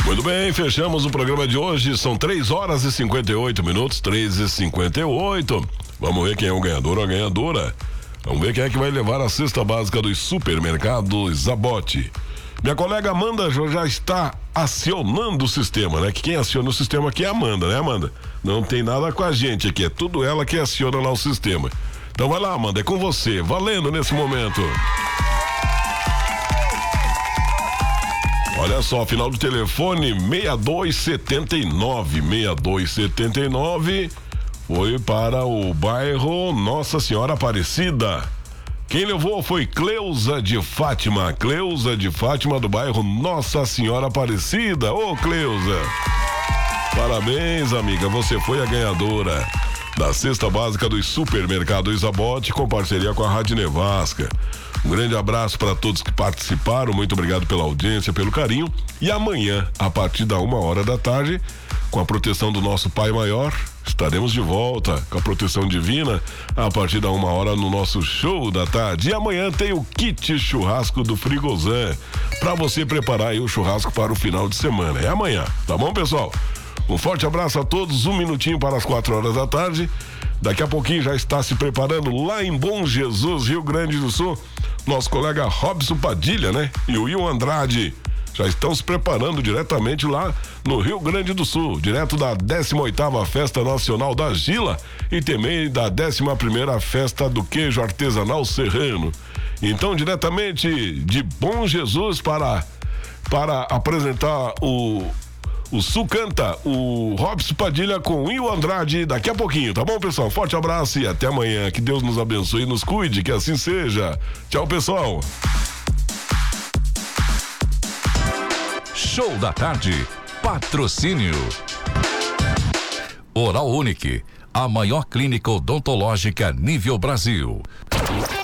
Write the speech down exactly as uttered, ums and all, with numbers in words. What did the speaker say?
Muito bem, fechamos o programa de hoje. São três horas e cinquenta e oito minutos, três e cinquenta e oito. Vamos ver quem é o ganhador ou a ganhadora. Vamos ver quem é que vai levar a cesta básica dos supermercados Zabote. Minha colega Amanda já está acionando o sistema, né? Que quem aciona o sistema aqui é a Amanda, né, Amanda? Não tem nada com a gente aqui, é tudo ela que aciona lá o sistema. Então vai lá, Amanda, é com você, valendo nesse momento. Olha só, final do telefone seis dois sete nove, seis dois sete nove foi para o bairro Nossa Senhora Aparecida. Quem levou foi Cleusa de Fátima, Cleusa de Fátima do bairro Nossa Senhora Aparecida. Ô, Cleusa, parabéns, amiga, você foi a ganhadora da cesta básica dos supermercados Zabote com parceria com a Rádio Nevasca. Um grande abraço para todos que participaram, muito obrigado pela audiência, pelo carinho. E amanhã, a partir da uma hora da tarde, com a proteção do nosso Pai Maior, estaremos de volta com a proteção divina a partir da uma hora no nosso show da tarde. E amanhã tem o kit churrasco do Frigozan, para você preparar aí o churrasco para o final de semana. É amanhã, tá bom, pessoal? Um forte abraço a todos, um minutinho para as quatro horas da tarde. Daqui a pouquinho já está se preparando lá em Bom Jesus, Rio Grande do Sul, nosso colega Robson Padilha, né? E o Will Andrade já estão se preparando diretamente lá no Rio Grande do Sul, direto da décima oitava Festa Nacional da Gila e também da décima primeira Festa do Queijo Artesanal Serrano. Então, diretamente de Bom Jesus para, para apresentar o... O Sul Canta, o Robson Padilha com o Will Andrade daqui a pouquinho, tá bom, pessoal? Forte abraço e até amanhã. Que Deus nos abençoe e nos cuide, que assim seja. Tchau, pessoal. Show da tarde. Patrocínio Oral Unique, a maior clínica odontológica nível Brasil.